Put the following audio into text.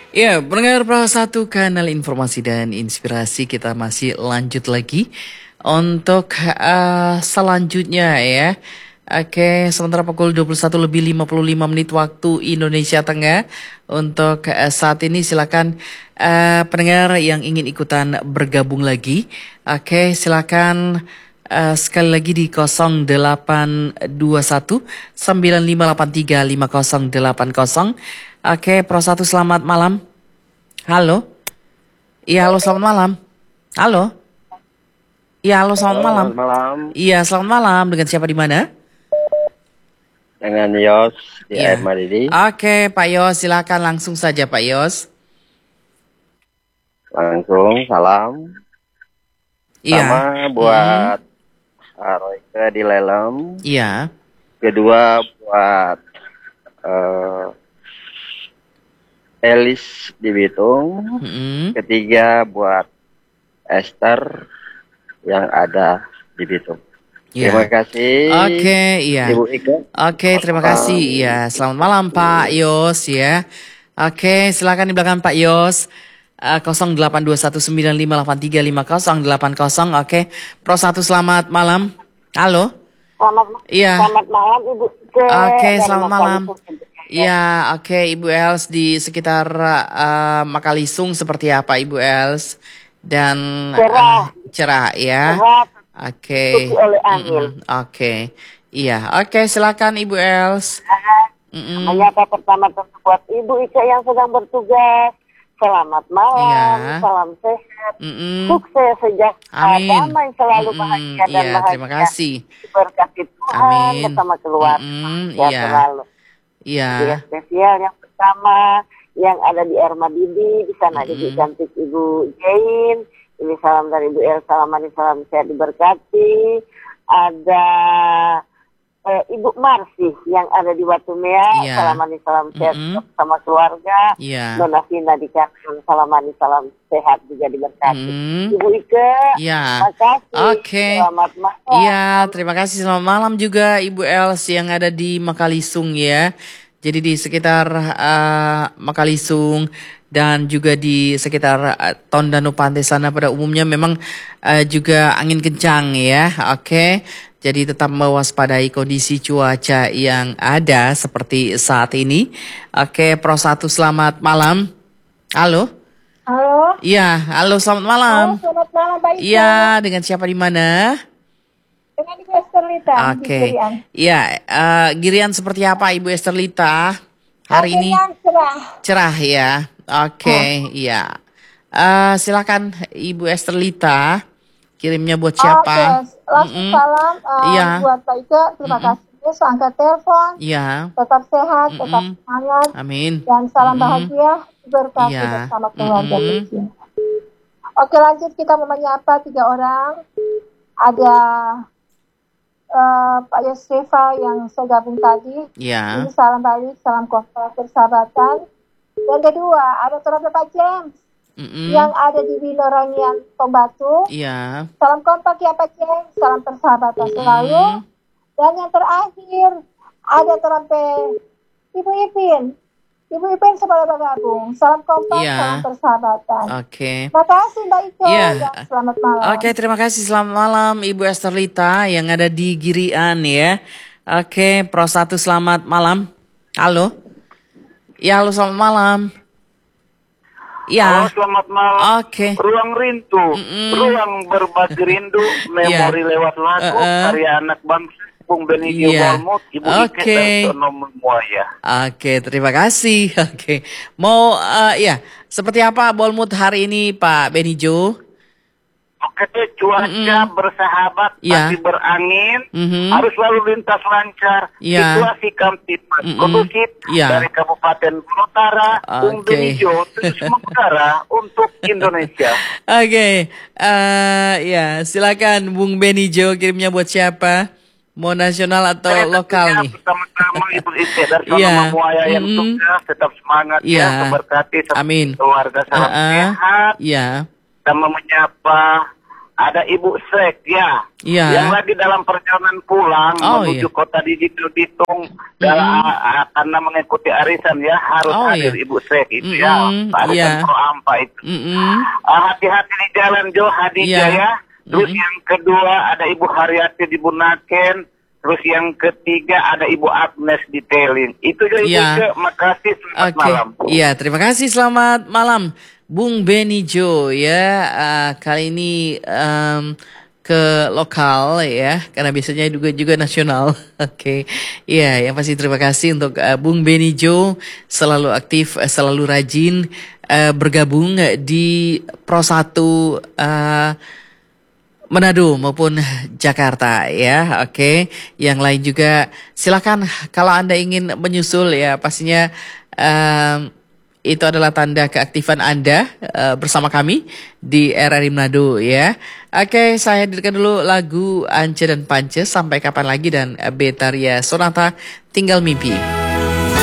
Ya, pendengar Pro 1 kanal informasi dan inspirasi, kita masih lanjut lagi untuk selanjutnya ya. Oke, sementara pukul 21:55 waktu Indonesia Tengah. Untuk saat ini silakan pendengar yang ingin ikutan bergabung lagi. Oke, silakan sekali lagi di 0821 9583 5080. Oke, Pro 1 selamat malam. Halo. Iya, halo selamat malam. Halo. Iya, halo selamat malam. Selamat malam. Iya, selamat malam. Dengan siapa di mana? Dengan Yos di Iya. Air Madidi. Oke, Pak Yos, silakan langsung saja Pak Yos. Langsung salam. Iya. Pertama buat Royke di Lelem. Iya. Kedua buat Elis di Bitung. Ketiga buat Esther yang ada di Bitung. Ya. Terima kasih. Oke, iya. Ibu Ika. Oke, terima kasih. Iya, selamat malam Pak Yos ya. Oke, silakan di belakang Pak Yos. 082195835080. Oke, Pro 1 selamat malam. Halo. Iya. Selamat malam Ibu Ike. Oke, selamat malam. Iya, oke, Ibu Els di sekitar Makalisung seperti apa Ibu Els? Dan cerah ya. Oke. Oke. Iya, oke, silakan Ibu Els. Menyapa pertama tentu buat Ibu Ike yang sedang bertugas. Selamat malam, salam sehat, sukses sejahtera, damai selalu, bahagia dan bahagia. Terima kasih. Berkati Tuhan bersama keluarga. Selalu. Iya. Spesial yang pertama yang ada di Air Madidi, di sana Ibu cantik Ibu Jain. Ini salam dari Ibu El, salam sehat diberkati. Ada Ibu Marsi yang ada di Watumea, salam sehat sama keluarga. Nona Vina di Kampung, salam sehat juga diberkati. Ibu Ike, makasih. Oke. Selamat malam. Iya, terima kasih. Selamat malam juga Ibu Els yang ada di Makalisung ya. Jadi di sekitar Makalisung dan juga di sekitar Tondano Pantai sana pada umumnya memang juga angin kencang ya. Oke. Jadi tetap mewaspadai kondisi cuaca yang ada seperti saat ini. Oke, Pro 1 selamat malam. Halo. Halo. Iya, halo selamat malam. Halo, selamat malam Pak Ika. Iya, dengan siapa di mana? Dengan Ibu Esterlita. Oke. Iya, Girian seperti apa Ibu Esterlita hari ini? Cerah. Cerah ya. Oke, iya. Silakan Ibu Esterlita. Kirimnya buat siapa? Oke, langsung salam buat Pak Ika. Terima kasih seangkat telepon. Iya. Tetap sehat, tetap semangat. Amin. Dan salam bahagia berkati bersama keluarga kecil. Oke, lanjut kita mau menyapa 3 orang. Ada Pak Yosefa yang saya gabung tadi. Iya. Ini salam balik, salam kompak persahabatan. Dan kedua, ada saudara Pak James. Yang ada di Winorangian Pembatu. Iya. Salam kompak ya Pak Ceng, salam persahabatan selalu. Dan yang terakhir ada terampe Ibu Ipin. Ibu Ipin sebagai bergabung. Salam kompak, salam persahabatan. Oke. Terima kasih Mbak Iko. Selamat malam. Oke, terima kasih. Selamat malam Ibu Esterlita yang ada di Girian ya. Oke, Pro 1 selamat malam. Halo. Ya, halo selamat malam. Ya. Halo, selamat malam. Oke. Ruang rindu, ruang berbagi rindu, memori lewat lagu, karya anak bangsa, Bung Benigio Bolmut, Ibu Ike dan Sono Muaya. Oke, terima kasih. Oke. Mau, seperti apa Bolmut hari ini Pak Benigio? Oke, cuaca bersahabat, tapi berangin, harus lalu lintas lancar, situasi Kamtipas kondusif dari Kabupaten Utara, Bung Benigio, terus mengutara untuk Indonesia. Oke, silakan Bung Benigio, kirimnya buat siapa? Mau nasional atau lokal nih? Bersama-sama Ibu Ike dan Sono Muaya yang sukses, tetap semangat ya, berkati keluarga, salam sehat. Iya. Sama menyapa ada Ibu Sek ya, yang lagi dalam perjalanan pulang menuju kota digital Bitung karena mengikuti arisan ya, harus hadir Ibu Sek itu ya, arisan Pro Ampa itu. Hati-hati di jalan Jo Hadijah ya. Terus yang kedua ada Ibu Haryati di Bunaken. Terus yang ketiga ada Ibu Agnes di Telin. Itu aja Ibu, makasih, selamat malam. Iya, terima kasih, selamat malam Bung Benny Jo ya. Kali ini ke lokal ya, karena biasanya juga nasional. Oke. Iya, yang pasti terima kasih untuk Bung Benny Jo, selalu aktif, selalu rajin bergabung di Pro 1 Manado maupun Jakarta ya. Oke. Yang lain juga silakan kalau Anda ingin menyusul ya, pastinya itu adalah tanda keaktifan Anda bersama kami di RRI Manado ya. Oke, saya hadirkan dulu lagu Ance dan Pance, Sampai Kapan Lagi, dan Betaria Sonata, Tinggal Mimpi.